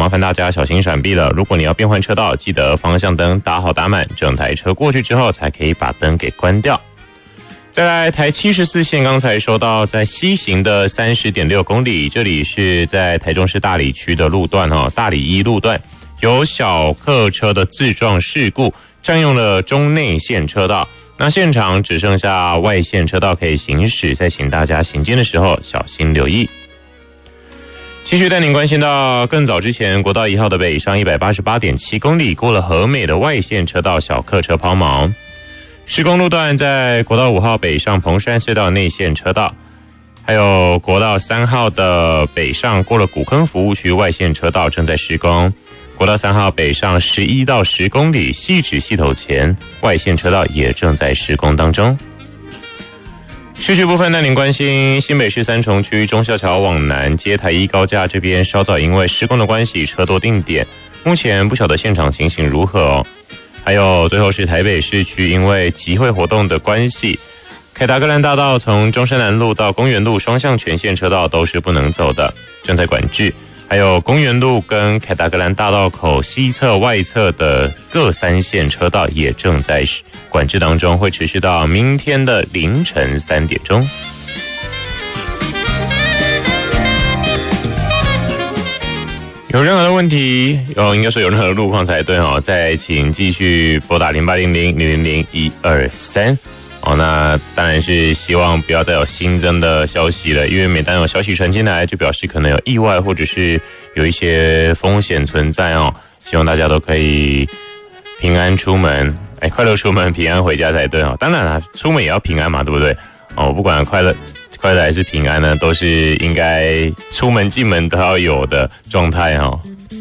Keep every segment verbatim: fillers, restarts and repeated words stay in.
麻烦大家小心闪避了。如果你要变换车道，记得方向灯打好打满，整台车过去之后才可以把灯给关掉。再来台七十四线，刚才说到在西行的 三十点六公里，这里是在台中市大里区的路段哦，大里一路段有小客车的自撞事故，占用了中内线车道，那现场只剩下外线车道可以行驶，再请大家行经的时候小心留意。继续带您关心到更早之前，国道一号的北上 一百八十八点七公里，过了和美的外线车道小客车抛锚。施工路段在国道五号北上彭山隧道内线车道，还有国道三号的北上过了古坑服务区外线车道正在施工。国道三号北上十一到十公里，汐止溪头前外线车道也正在施工当中。市区部分带您关心新北市三重区忠孝桥往南接台一高架这边稍早因为施工的关系车多定点，目前不晓得现场情形如何哦。还有最后是台北市区因为集会活动的关系，凯达格兰大道从中山南路到公园路双向全线车道都是不能走的，正在管制。还有公园路跟凯达格兰大道口西侧外侧的各三线车道也正在管制当中，会持续到明天的凌晨三点钟。有任何的问题，哦，应该说有任何的路况才对哦，再请继续拨打零八零零零零零一二三。哦，那当然是希望不要再有新增的消息了，因为每当有消息传进来，就表示可能有意外或者是有一些风险存在哦。希望大家都可以平安出门，哎，快乐出门，平安回家才对哦。当然啦，出门也要平安嘛，对不对？哦，不管快乐。快乐还是平安呢，都是应该出门进门都要有的状态哦。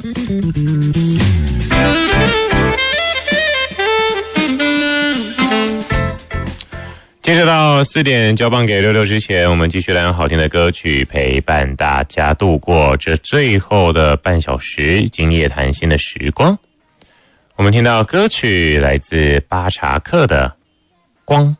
接着到四点交棒给六六之前，我们继续来用好听的歌曲陪伴大家度过这最后的半小时今夜谈心的时光。我们听到歌曲来自巴查克的《光》。